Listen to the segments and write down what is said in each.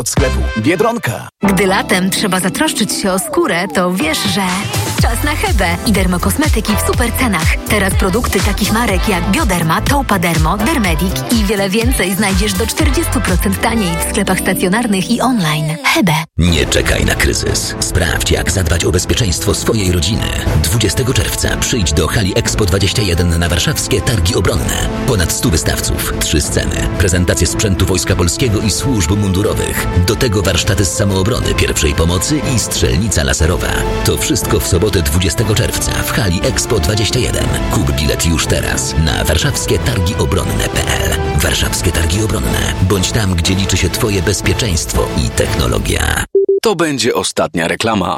od sklepu Biedronka. Gdy latem trzeba zatroszczyć się o skórę, to wiesz, że... Czas na Hebę i dermokosmetyki w super cenach. Teraz produkty takich marek jak Bioderma, Taupadermo, Dermedic i wiele więcej znajdziesz do 40% taniej w sklepach stacjonarnych i online. Hebe. Nie czekaj na kryzys. Sprawdź, jak zadbać o bezpieczeństwo swojej rodziny. 20 czerwca przyjdź do hali Expo 21 na warszawskie Targi Obronne. Ponad 100 wystawców, 3 sceny, prezentacje sprzętu Wojska Polskiego i służb mundurowych. Do tego warsztaty z samoobrony, pierwszej pomocy i strzelnica laserowa. To wszystko w sobotę 20 czerwca w hali Expo 21. Kup bilet już teraz na warszawskietargiobronne.pl. Warszawskie Targi Obronne. Bądź tam, gdzie liczy się Twoje bezpieczeństwo i technologia. To będzie ostatnia reklama.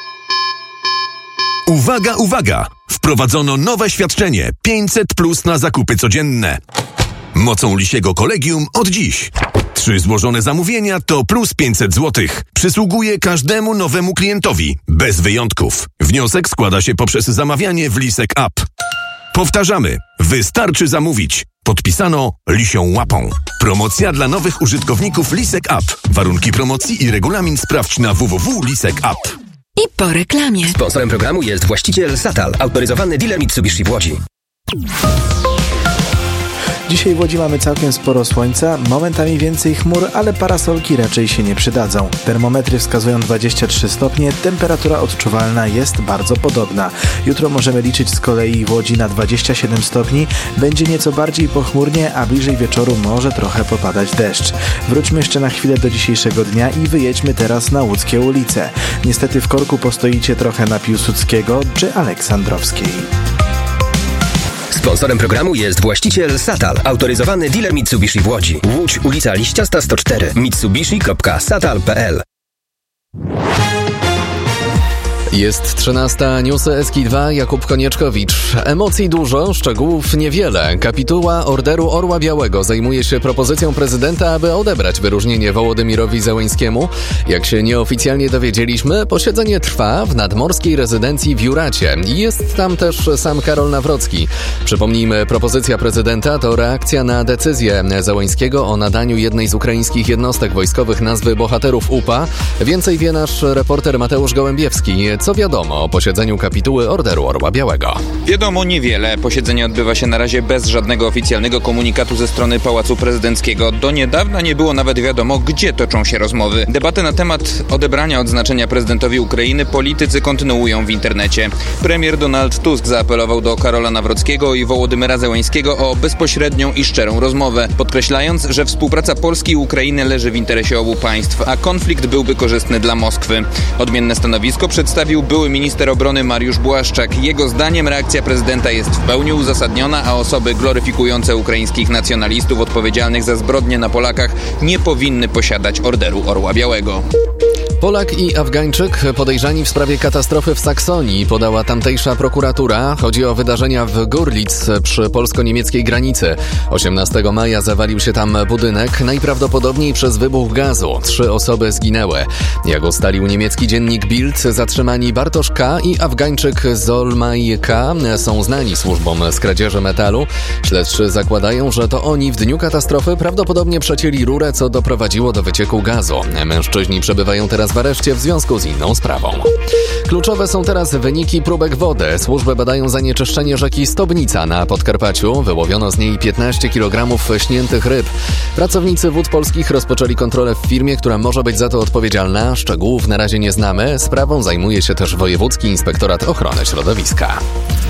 Uwaga, uwaga! Wprowadzono nowe świadczenie 500+ na zakupy codzienne. Mocą Lisiego Kolegium od dziś. 3 złożone zamówienia to plus 500 zł. Przysługuje każdemu nowemu klientowi, bez wyjątków. Wniosek składa się poprzez zamawianie w Lisek App. Powtarzamy, wystarczy zamówić. Podpisano Lisią Łapą. Promocja dla nowych użytkowników Lisek App. Warunki promocji i regulamin sprawdź na www.lisek.app. I po reklamie. Sponsorem programu jest właściciel Satal, autoryzowany dealer Mitsubishi w Łodzi. Dzisiaj w Łodzi mamy całkiem sporo słońca, momentami więcej chmur, ale parasolki raczej się nie przydadzą. Termometry wskazują 23 stopnie, temperatura odczuwalna jest bardzo podobna. Jutro możemy liczyć z kolei w Łodzi na 27 stopni, będzie nieco bardziej pochmurnie, a bliżej wieczoru może trochę popadać deszcz. Wróćmy jeszcze na chwilę do dzisiejszego dnia i wyjedźmy teraz na łódzkie ulice. Niestety w korku postoicie trochę na Piłsudskiego czy Aleksandrowskiej. Sponsorem programu jest właściciel Satal, autoryzowany dealer Mitsubishi w Łodzi. Łódź, ulica Liściasta 104, mitsubishi.satal.pl. Jest 13, newsy Eski2, Jakub Konieczkowicz. Emocji dużo, szczegółów niewiele. Kapituła Orderu Orła Białego zajmuje się propozycją prezydenta, aby odebrać wyróżnienie Wołodymyrowi Zełenskiemu. Jak się nieoficjalnie dowiedzieliśmy, posiedzenie trwa w nadmorskiej rezydencji w Juracie. Jest tam też sam Karol Nawrocki. Przypomnijmy, propozycja prezydenta to reakcja na decyzję Zełenskiego o nadaniu jednej z ukraińskich jednostek wojskowych nazwy bohaterów UPA. Więcej wie nasz reporter Mateusz Gołębiewski. Co wiadomo o posiedzeniu kapituły Orderu Orła Białego? Wiadomo niewiele. Posiedzenie odbywa się na razie bez żadnego oficjalnego komunikatu ze strony Pałacu Prezydenckiego. Do niedawna nie było nawet wiadomo, gdzie toczą się rozmowy. Debaty na temat odebrania odznaczenia prezydentowi Ukrainy politycy kontynuują w internecie. Premier Donald Tusk zaapelował do Karola Nawrockiego i Wołodymyra Zełenskiego o bezpośrednią i szczerą rozmowę, podkreślając, że współpraca Polski i Ukrainy leży w interesie obu państw, a konflikt byłby korzystny dla Moskwy. Odmienne stanowisko przedstawił były minister obrony Mariusz Błaszczak. Jego zdaniem reakcja prezydenta jest w pełni uzasadniona, a osoby gloryfikujące ukraińskich nacjonalistów odpowiedzialnych za zbrodnie na Polakach nie powinny posiadać Orderu Orła Białego. Polak i Afgańczyk podejrzani w sprawie katastrofy w Saksonii, podała tamtejsza prokuratura. Chodzi o wydarzenia w Görlitz przy polsko-niemieckiej granicy. 18 maja zawalił się tam budynek, najprawdopodobniej przez wybuch gazu. 3 osoby zginęły. Jak ustalił niemiecki dziennik Bild, zatrzymani Bartosz K. i Afgańczyk Zolmay K. są znani służbom z kradzieży metalu. Śledczy zakładają, że to oni w dniu katastrofy prawdopodobnie przecięli rurę, co doprowadziło do wycieku gazu. Mężczyźni przebywają teraz w areszcie w związku z inną sprawą. Kluczowe są teraz wyniki próbek wody. Służby badają zanieczyszczenie rzeki Stobnica na Podkarpaciu. Wyłowiono z niej 15 kg śniętych ryb. Pracownicy Wód Polskich rozpoczęli kontrolę w firmie, która może być za to odpowiedzialna. Szczegółów na razie nie znamy. Sprawą zajmuje się też Wojewódzki Inspektorat Ochrony Środowiska.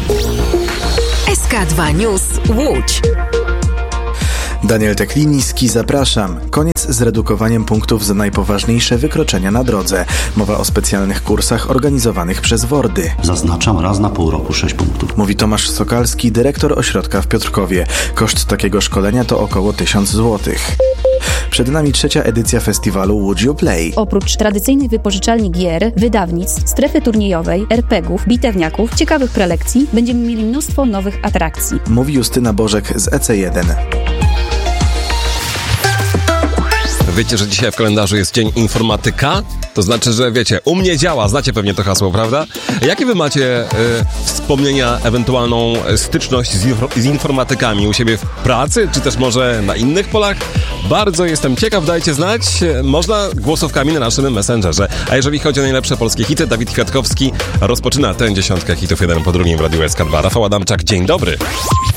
SK2 News Łódź. Daniel Tekliński, zapraszam. Koniec z redukowaniem punktów za najpoważniejsze wykroczenia na drodze. Mowa o specjalnych kursach organizowanych przez WORD-y. Zaznaczam, raz na pół roku 6 punktów. Mówi Tomasz Sokalski, dyrektor ośrodka w Piotrkowie. Koszt takiego szkolenia to około 1000 zł. Przed nami 3. edycja festiwalu Would You Play. Oprócz tradycyjnej wypożyczalni gier, wydawnictw, strefy turniejowej, RPG-ów, bitewniaków, ciekawych prelekcji, będziemy mieli mnóstwo nowych atrakcji. Mówi Justyna Bożek z EC1. wiecie, że dzisiaj w kalendarzu jest Dzień Informatyka? To znaczy, że wiecie, u mnie działa, znacie pewnie to hasło, prawda? Jakie wy macie wspomnienia, ewentualną styczność z informatykami u siebie w pracy, czy też może na innych polach? Bardzo jestem ciekaw, dajcie znać. Można głosówkami na naszym Messengerze. A jeżeli chodzi o najlepsze polskie hity, Dawid Kwiatkowski rozpoczyna tę 10 hitów jeden po drugim w Radiu SK2. Rafał Adamczak, dzień dobry.